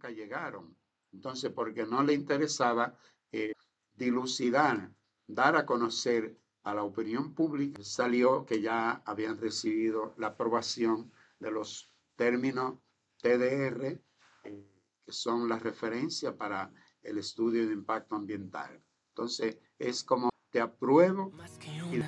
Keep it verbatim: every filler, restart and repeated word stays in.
nunca llegaron. Entonces, porque no le interesaba eh, dilucidar, dar a conocer a la opinión pública, salió que ya habían recibido la aprobación de los términos T D R, eh, que son las referencias para el estudio de impacto ambiental. Entonces, es como te apruebo y